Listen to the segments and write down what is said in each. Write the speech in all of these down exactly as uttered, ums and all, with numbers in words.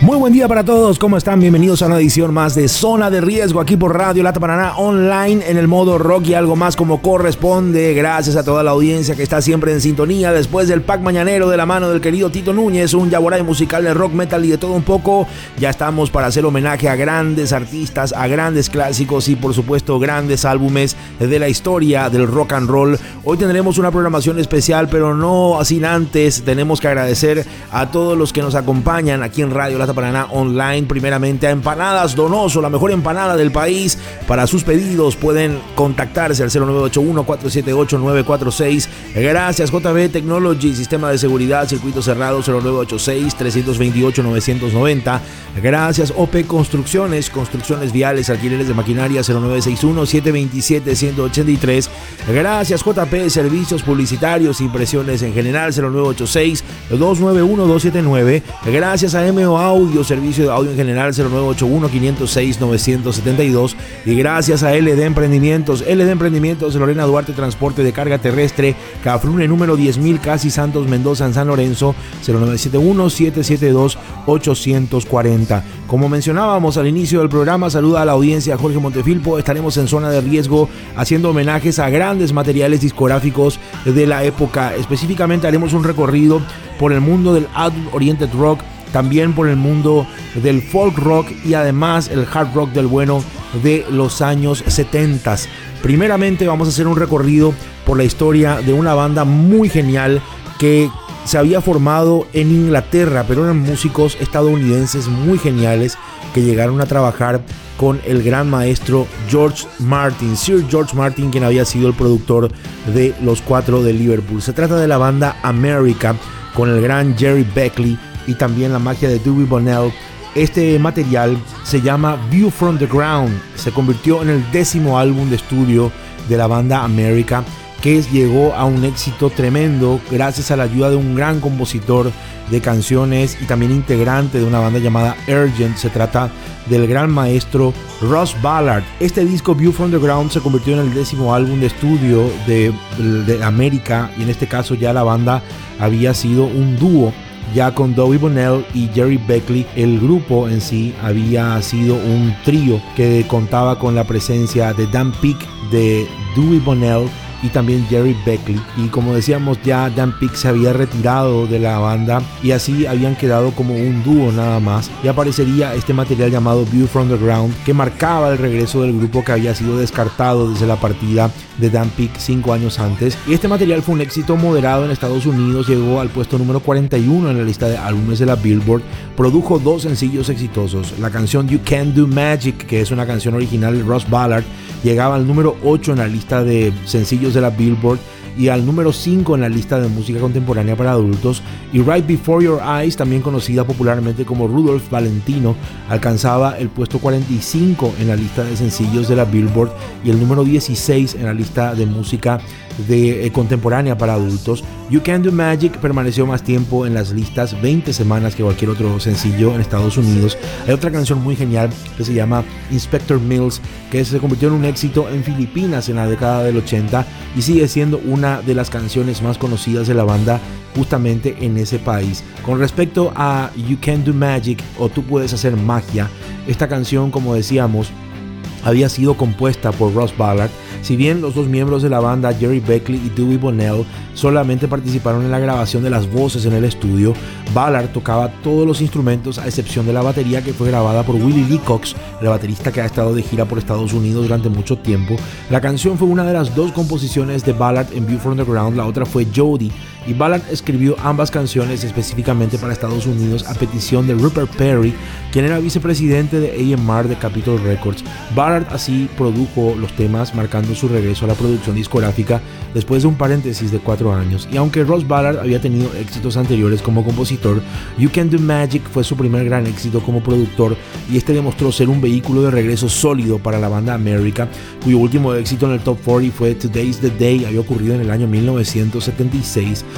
Muy buen día para todos, ¿cómo están? Bienvenidos a una edición más de Zona de Riesgo aquí por Radio Lata Paraná Online en el modo rock y algo más como corresponde. Gracias a toda la audiencia que está siempre en sintonía después del pack mañanero de la mano del querido Tito Núñez, un yaguaray musical de rock, metal y de todo un poco. Ya estamos para hacer homenaje a grandes artistas, a grandes clásicos y por supuesto grandes álbumes de la historia del rock and roll. Hoy tendremos una programación especial, pero no sin antes tenemos que agradecer a todos los que nos acompañan aquí en Radio Lata Paraná Online. Primeramente a Empanadas Donoso, la mejor empanada del país. Para sus pedidos pueden contactarse al cero nueve ocho uno, cuatro siete ocho, nueve cuatro seis. Gracias J B Technology, sistema de seguridad, circuito cerrado, cero nueve ocho seis, tres dos ocho, nueve nueve cero. Gracias O P Construcciones, construcciones viales, alquileres de maquinaria, cero nueve seis uno, siete dos siete, uno ocho tres. Gracias J P Servicios Publicitarios, impresiones en general, cero nueve ocho seis, dos nueve uno, dos siete nueve. Gracias a M O Audio, servicio de audio en general, cero nueve ocho uno, cinco cero seis, nueve siete dos. Y gracias a L D Emprendimientos, L D Emprendimientos, Lorena Duarte, transporte de carga terrestre, Cafrune número diez mil, Casi Santos Mendoza en San Lorenzo, cero nueve siete uno, siete siete dos, ocho cuatro cero. Como mencionábamos al inicio del programa, saluda a la audiencia Jorge Montefilpo. Estaremos en Zona de Riesgo haciendo homenajes a grandes materiales discográficos de la época. Específicamente haremos un recorrido por el mundo del Adult Oriented Rock, también por el mundo del folk rock y además el hard rock del bueno de los años setenta. Primeramente vamos a hacer un recorrido por la historia de una banda muy genial que se había formado en Inglaterra, pero eran músicos estadounidenses muy geniales que llegaron a trabajar con el gran maestro George Martin, Sir George Martin, quien había sido el productor de Los Cuatro de Liverpool. Se trata de la banda America con el gran Jerry Beckley y también la magia de Dewey Bunnell. Este material se llama View from the Ground. Se convirtió en el décimo álbum de estudio de la banda America, que llegó a un éxito tremendo gracias a la ayuda de un gran compositor de canciones y también integrante de una banda llamada Urgent. Se trata del gran maestro Russ Ballard. Este disco View from the Ground se convirtió en el décimo álbum de estudio de, de America, y en este caso ya la banda había sido un dúo. Ya con Dewey Bunnell y Jerry Beckley, el grupo en sí había sido un trío que contaba con la presencia de Dan Peek, de Dewey Bunnell y también Jerry Beckley. Y como decíamos, ya Dan Peek se había retirado de la banda y así habían quedado como un dúo nada más. Y aparecería este material llamado View from the Ground, que marcaba el regreso del grupo que había sido descartado desde la partida de Dan Peek cinco años antes. Y este material fue un éxito moderado en Estados Unidos, llegó al puesto número cuarenta y uno en la lista de álbumes de la Billboard. Produjo dos sencillos exitosos. La canción You Can Do Magic, que es una canción original de Russ Ballard, llegaba al número ocho en la lista de sencillos de la Billboard y al número cinco en la lista de música contemporánea para adultos. Y Right Before Your Eyes, también conocida popularmente como Rudolph Valentino, alcanzaba el puesto cuarenta y cinco en la lista de sencillos de la Billboard y el número dieciséis en la lista de música de eh, contemporánea para adultos. You Can Do Magic permaneció más tiempo en las listas, veinte semanas, que cualquier otro sencillo en Estados Unidos. Hay otra canción muy genial que se llama Inspector Mills, que se convirtió en un éxito en Filipinas en la década del ochenta y sigue siendo una de las canciones más conocidas de la banda justamente en ese país. Con respecto a You Can Do Magic o Tú Puedes Hacer Magia, esta canción, como decíamos, había sido compuesta por Russ Ballard. Si bien los dos miembros de la banda, Jerry Beckley y Dewey Bunnell, solamente participaron en la grabación de las voces en el estudio, Ballard tocaba todos los instrumentos a excepción de la batería, que fue grabada por Willie Lee Cox, el baterista que ha estado de gira por Estados Unidos durante mucho tiempo. La canción fue una de las dos composiciones de Ballard en View from the Ground, la otra fue Jody, y Ballard escribió ambas canciones específicamente para Estados Unidos a petición de Rupert Perry, quien era vicepresidente de A and R de Capitol Records. Ballard así produjo los temas, marcando su regreso a la producción discográfica después de un paréntesis de cuatro años. Y aunque Russ Ballard había tenido éxitos anteriores como compositor, You Can Do Magic fue su primer gran éxito como productor, y este demostró ser un vehículo de regreso sólido para la banda America, cuyo último éxito en el Top cuarenta fue Today's the Day, había ocurrido en el año mil novecientos setenta y seis.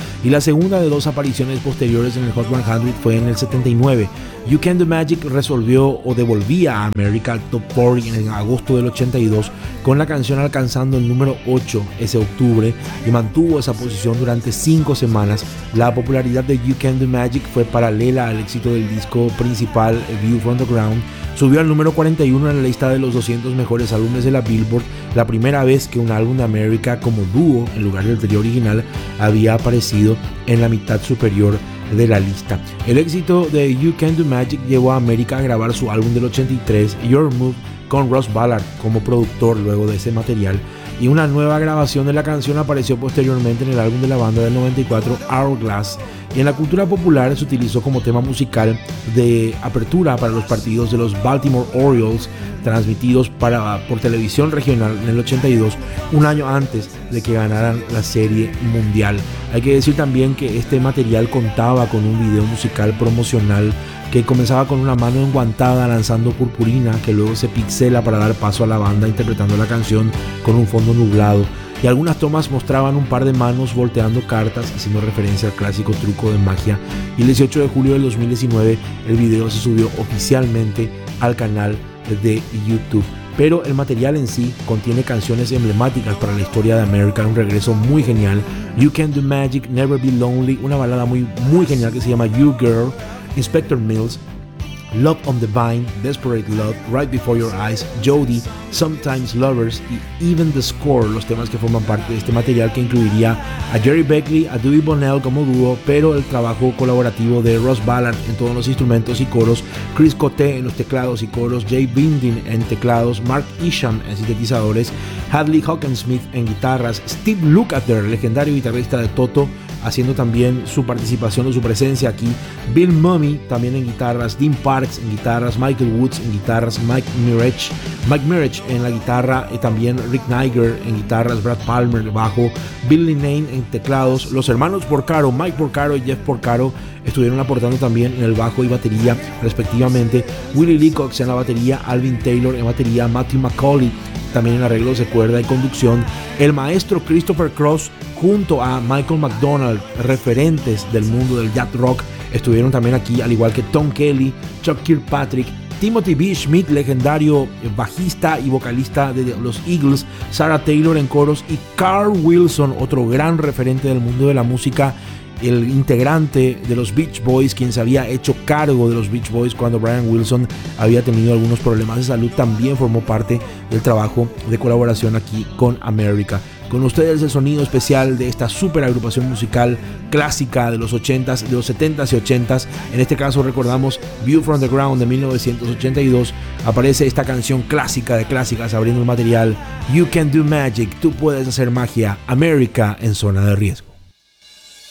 y la segunda de dos apariciones posteriores en el Hot cien fue en el setenta y nueve. You Can Do Magic resolvió o devolvía a America al Top cuarenta en agosto del ochenta y dos, con la canción alcanzando el número ocho ese octubre y mantuvo esa posición durante cinco semanas. La popularidad de You Can Do Magic fue paralela al éxito del disco principal View from the Ground. Subió al número cuarenta y uno en la lista de los doscientos mejores álbumes de la Billboard, la primera vez que un álbum de America como dúo en lugar del trío original había aparecido en la mitad superior de la lista. El éxito de You Can Do Magic llevó a America a grabar su álbum del ochenta y tres, Your Move, con Ross Ballard como productor luego de ese material, y una nueva grabación de la canción apareció posteriormente en el álbum de la banda del noventa y cuatro, Hourglass. Y en la cultura popular se utilizó como tema musical de apertura para los partidos de los Baltimore Orioles, transmitidos para, por televisión regional en el ochenta y dos, un año antes de que ganaran la Serie Mundial. Hay que decir también que este material contaba con un video musical promocional que comenzaba con una mano enguantada lanzando purpurina, que luego se pixela para dar paso a la banda interpretando la canción con un fondo nublado. Y algunas tomas mostraban un par de manos volteando cartas, haciendo referencia al clásico truco de magia. Y el dieciocho de julio del dos mil diecinueve el video se subió oficialmente al canal de YouTube. Pero el material en sí contiene canciones emblemáticas para la historia de America, un regreso muy genial. You Can Do Magic, Never Be Lonely, una balada muy, muy genial que se llama You Girl, Inspector Mills, Love on the Vine, Desperate Love, Right Before Your Eyes, Jody, Sometimes Lovers y Even the Score, los temas que forman parte de este material, que incluiría a Jerry Beckley, a Dewey Bonnell como dúo, pero el trabajo colaborativo de Ross Ballard en todos los instrumentos y coros, Chris Coté en los teclados y coros, Jay Binding en teclados, Mark Isham en sintetizadores, Hadley Hawkins-Smith en guitarras, Steve Lukather, legendario guitarrista de Toto, haciendo también su participación o su presencia aquí, Bill Mumy también en guitarras, Dean Parks en guitarras, Michael Woods en guitarras, Mike Mirage, Mike Mirage en la guitarra y también Rick Niger en guitarras, Brad Palmer bajo, Billy Lane en teclados. Los hermanos Porcaro, Mike Porcaro y Jeff Porcaro, estuvieron aportando también en el bajo y batería respectivamente, Willie Leacox en la batería, Alvin Taylor en batería, Matthew McCauley también en arreglos de cuerda y conducción, el maestro Christopher Cross junto a Michael McDonald, referentes del mundo del jazz rock, estuvieron también aquí, al igual que Tom Kelly, Chuck Kirkpatrick, Timothy B. Schmidt, legendario bajista y vocalista de los Eagles, Sarah Taylor en coros y Carl Wilson, otro gran referente del mundo de la música, el integrante de los Beach Boys, quien se había hecho cargo de los Beach Boys cuando Brian Wilson había tenido algunos problemas de salud, también formó parte del trabajo de colaboración aquí con America. Con ustedes el sonido especial de esta super agrupación musical clásica de los ochentas, de los setentas y ochentas. En este caso recordamos View from the Ground de mil novecientos ochenta y dos. Aparece esta canción clásica de clásicas abriendo el material. You Can Do Magic, tú puedes hacer magia. America en Zona de Riesgo.